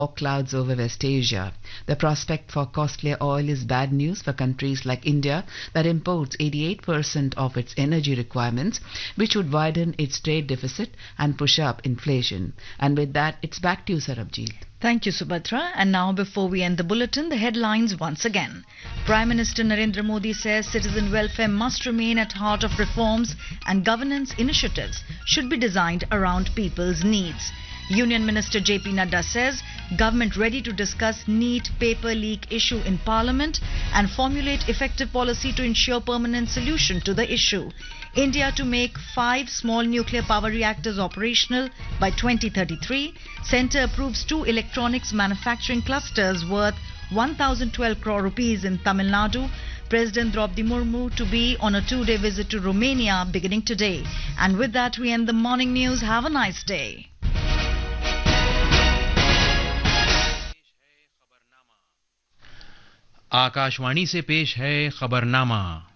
clouds over West Asia. The prospect for costlier oil is bad news for countries like India that imports 88% of its energy requirements, which would widen its trade deficit and push up inflation. And with that, it's back to you, Sarabjit. Thank you, Subhadra. And now, before we end the bulletin, the headlines once again. Prime Minister Narendra Modi says citizen welfare must remain at heart of reforms and governance initiatives should be designed around people's needs. Union Minister JP Nadda says government ready to discuss NEET paper leak issue in Parliament and formulate effective policy to ensure permanent solution to the issue. India to make 5 small nuclear power reactors operational by 2033. Centre approves 2 electronics manufacturing clusters worth 1,012 crore rupees in Tamil Nadu. President Draupadi Murmu to be on a 2-day visit to Romania beginning today. And with that, we end the morning news. Have a nice day. Akashvani से पेश है खबरनामा।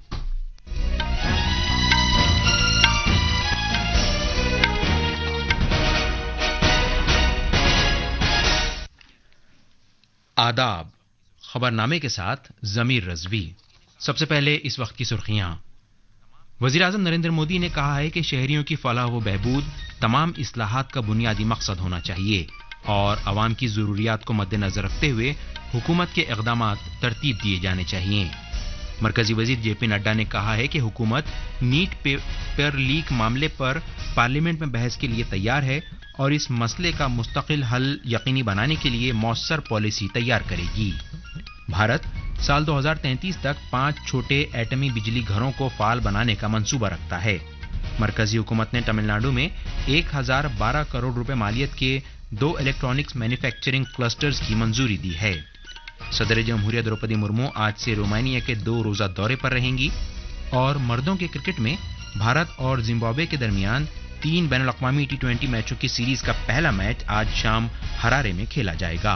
आदाब। खबरनामे के साथ जमीर रजवी। सबसे पहले इस वक्त की सुर्खियां। वज़ीर-ए-आज़म नरेंद्र मोदी ने कहा है कि शहरियों की फलाह व बहबूद तमाम इस्लाहात का बुनियादी मकसद होना चाहिए और आवाम की ज़रूरियात को मद्देनज़र रखते हुए हुकूमत के इक़दामात तरतीब दिए जाने चाहिए। मरकज़ी वज़ीर जेपी नड्डा ने कहा है कि हुकूमत नीट पेपर लीक मामले पर पार्लियामेंट में बहस के लिए तैयार है और इस मसले का मुस्तकिल हल यकीनी बनाने के लिए मौसर पॉलिसी तैयार करेगी। भारत साल 2033 तक 5 छोटे एटमी बिजली घरों को फाल बनाने का मंसूबा रखता है। मरकज़ी हुकूमत ने तमिलनाडु में 1012 करोड़ रुपए मालियत के 2 इलेक्ट्रॉनिक्स मैन्युफैक्चरिंग क्लस्टर्स की मंजूरी दी है। सदर जमहूरिया द्रौपदी मुर्मू आज से रोमानिया के 2 रोजा दौरे पर रहेंगी और मर्दों के क्रिकेट में भारत और जिम्बाब्वे के दरमियान 3 बैनुल-अक़वामी T20 मैचों की सीरीज का पहला मैच आज शाम हरारे में खेला जाएगा।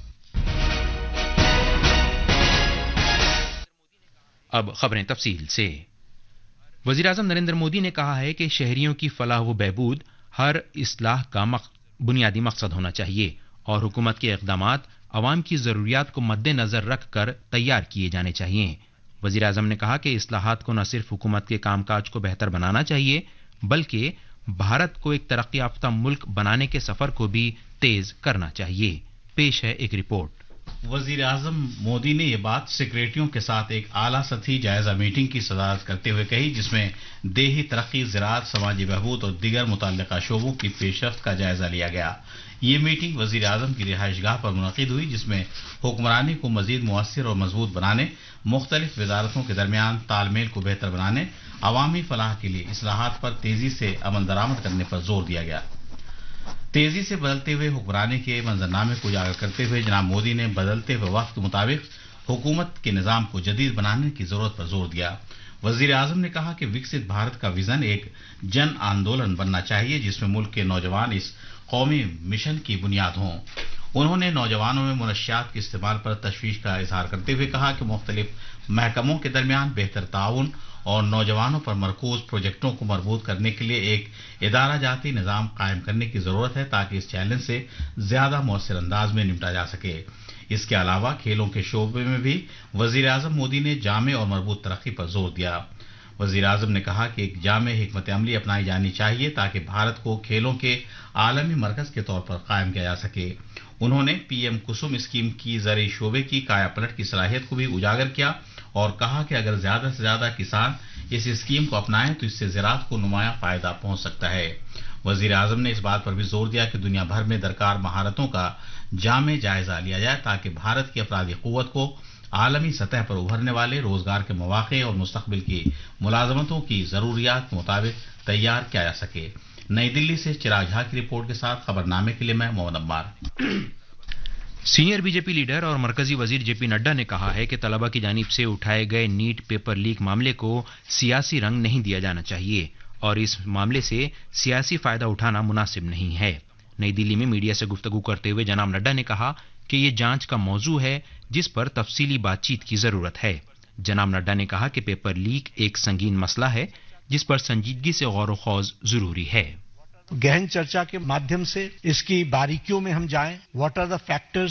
अब खबरें तफसील से। वज़ीर-ए-आज़म नरेंद्र मोदी ने कहा है कि शहरियों की फलाह व बहबूद हर इस्लाह का बुनियादी मकसद होना चाहिए और हुकूमत के इक़दामात अवाम की ज़रूरियात को मद्देनज़र रख कर तैयार किए जाने चाहिए। वज़ीर-ए-आज़म ने कहा कि इस्लाहात को न सिर्फ हुकूमत के कामकाज को बेहतर बनाना चाहिए बल्कि भारत को एक तरक्की याफ्ता मुल्क बनाने के सफ़र को भी तेज़ करना चाहिए। पेश है एक रिपोर्ट। वजीर आजम मोदी ने यह बात सेक्रेटरियों के साथ एक आला सतही जायजा मीटिंग की सदारत करते हुए कही, जिसमें देही तरक्की, ज़राअत, समाजी बहबूद और दीगर मुतल्लिका शोबों की पेशरफ्त का जायजा लिया गया। ये मीटिंग वजीर आजम की रिहाइशगाह पर मुनक़िद हुई, जिसमें हुक्मरानी को मजीद मुअस्सिर और मजबूत बनाने, मुख्तलिफ वजारतों के दरमियान तालमेल को बेहतर बनाने, अवामी फलाह के लिए इस्लाहात पर तेजी से अमल दरामद करने पर जोर दिया गया। तेजी से बदलते हुए हुक्मरानी के मंजरनामे को उजागर करते हुए जनाब मोदी ने बदलते हुए वक्त के मुताबिक हुकूमत के निज़ाम को जदीद बनाने की जरूरत पर जोर दिया। वजीर आजम ने कहा कि विकसित भारत का विजन एक जन आंदोलन बनना चाहिए जिसमें मुल्क के नौजवान इस कौमी मिशन की बुनियाद हों। उन्होंने नौजवानों में मुनशियात के इस्तेमाल पर तशवीश का इजहार करते हुए कहा कि मुख्तलिफ महकमों के दरमियान बेहतर ताउन और नौजवानों पर मरकूज प्रोजेक्टों को मरबूत करने के लिए एक इदारा जाती निज़ाम कायम करने की जरूरत है ताकि इस चैलेंज से ज्यादा मौसर अंदाज में निपटा जा सके। इसके अलावा खेलों के शोबे में भी वजीर आजम मोदी ने जामे और मरबूत तरक्की पर जोर दिया। वजीर आजम ने कहा कि एक जामे हिकमत अमली अपनाई जानी चाहिए ताकि भारत को खेलों के आलमी मरकज के तौर पर कायम किया जा सके। उन्होंने पीएम कुसुम स्कीम की ज़रई शोबे की काया पलट की सलाहियत को भी उजागर किया और कहा कि अगर ज्यादा से ज्यादा किसान इस स्कीम को अपनाएं तो इससे ज़राअत को नुमाया फायदा पहुंच सकता है। वजीर आजम ने इस बात पर भी जोर दिया कि दुनिया भर में दरकार महारतों का जामे जायजा लिया जाए ताकि भारत की अफरादी कुव्वत को आलमी सतह पर उभरने वाले रोजगार के मौके और मुस्तकबिल की मुलाजमतों की जरूरियात के मुताबिक तैयार किया जा सके। नई दिल्ली से चिराग झा की रिपोर्ट के साथ खबरनामे के लिए मैं Mohammad Ammar. Senior BJP leader और मरकजी वजीर जेपी नड्डा ने कहा है कि तलबा की जानिब से उठाए गए नीट पेपर लीक मामले को सियासी रंग नहीं दिया जाना चाहिए और इस मामले से सियासी फायदा उठाना मुनासिब नहीं है। नई दिल्ली में मीडिया से गुफ्तगू करते हुए जनाब नड्डा ने कहा कि ये जांच का मौजू है जिस पर तफसीली बातचीत की जरूरत है। जनाब नड्डा ने कहा कि पेपर लीक एक संगीन मसला है जिस पर संजीदगी से गौर व खौज जरूरी है। गहन चर्चा के माध्यम से इसकी बारीकियों में हम जाएं. What are the factors